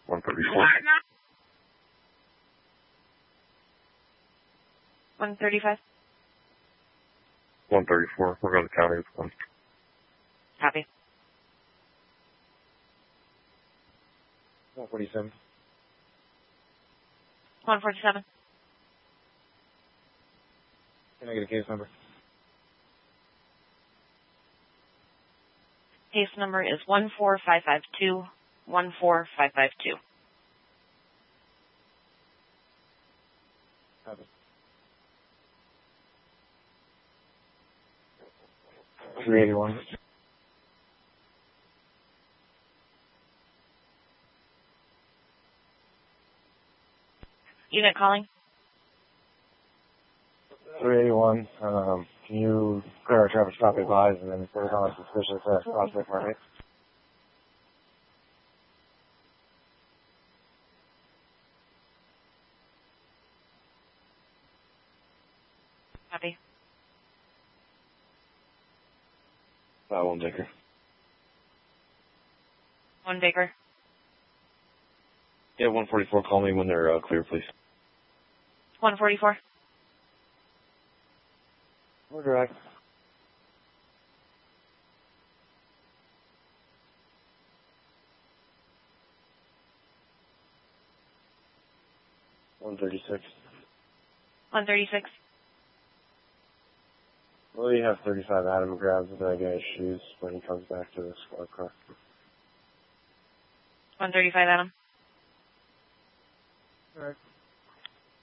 134. 135. 134. We're going to county with 1. Copy. 147. 147. Can I get a case number? Case number is 14552. 14552. Copy. 381. Unit calling. 381. Can you clear our traffic stop advise and then put it on a suspicious prospect market? Copy. 1 Baker. 1 Baker. Yeah, 144. Call me when they're clear, please. 144. We're direct. $136. 136. Well, you have 35 Adam grabs the guy's shoes when he comes back to the squad car. 135 Adam. Alright.